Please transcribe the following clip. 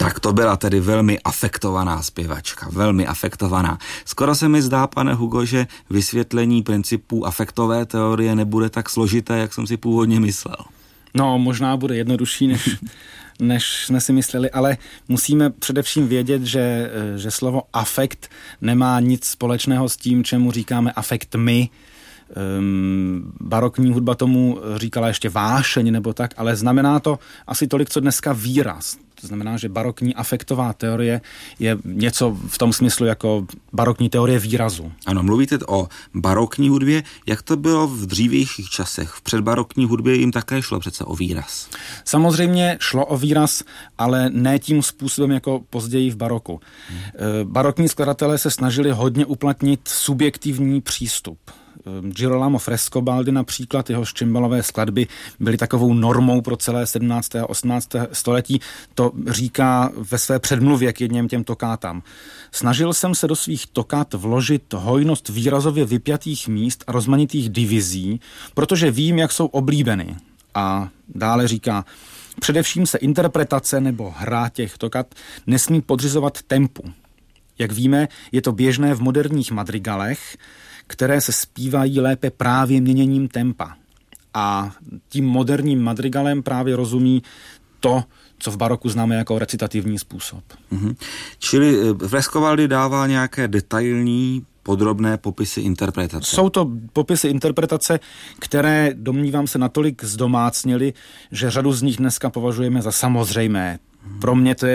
Tak to byla tedy velmi afektovaná zpěvačka, velmi afektovaná. Skoro se mi zdá, pane Hugo, že vysvětlení principů afektové teorie nebude tak složité, jak jsem si původně myslel. No, možná bude jednodušší, než jsme si mysleli, ale musíme především vědět, že slovo afekt nemá nic společného s tím, čemu říkáme afekt my. Barokní hudba tomu říkala ještě vášeň nebo tak, ale znamená to asi tolik, co dneska výraz. To znamená, že barokní afektová teorie je něco v tom smyslu jako barokní teorie výrazu. Ano, mluvíte o barokní hudbě. Jak to bylo v dřívějších časech? V předbarokní hudbě jim také šlo přece o výraz. Samozřejmě šlo o výraz, ale ne tím způsobem jako později v baroku. Barokní skladatelé se snažili hodně uplatnit subjektivní přístup. Girolamo Frescobaldi například, jeho cimbalové skladby byly takovou normou pro celé 17. a 18. století. To říká ve své předmluvě k jedním těm tokátám. Snažil jsem se do svých tokát vložit hojnost výrazově vypjatých míst a rozmanitých divizí, protože vím, jak jsou oblíbeny. A dále říká, především se interpretace nebo hra těch tokat nesmí podřizovat tempu. Jak víme, je to běžné v moderních madrigalech, které se zpívají lépe právě měněním tempa. A tím moderním madrigalem právě rozumí to, co v baroku známe jako recitativní způsob. Čili Frescobaldi dává nějaké detailní, podrobné popisy interpretace. Jsou to popisy interpretace, které, domnívám se, natolik zdomácněly, že řadu z nich dneska považujeme za samozřejmé. Pro mě to je